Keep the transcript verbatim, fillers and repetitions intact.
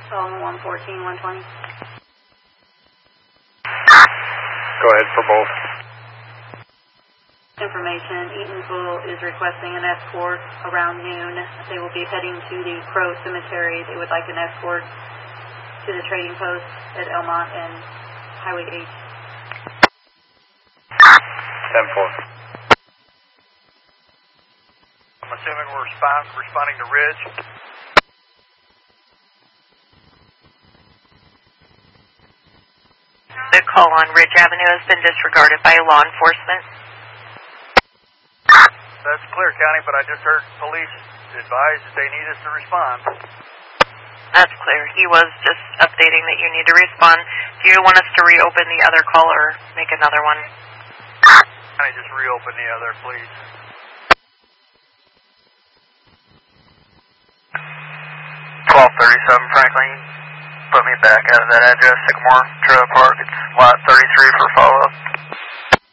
Calling one fourteen, one twenty. Go ahead for both. Information, Eatonsville is requesting an escort around noon. They will be heading to the Crow Cemetery. They would like an escort to the trading post at Elmont and Highway eight. ten four. I'm assuming we're respond, responding to Ridge. The call on Ridge Avenue has been disregarded by law enforcement. That's clear, County, but I just heard police advise that they need us to respond. That's clear. He was just updating that you need to respond. Do you want us to reopen the other call or make another one? County, just reopen the other, please. twelve thirty-seven Franklin, put me back out of that address, Sycamore Trail Park. It's lot thirty-three for follow-up.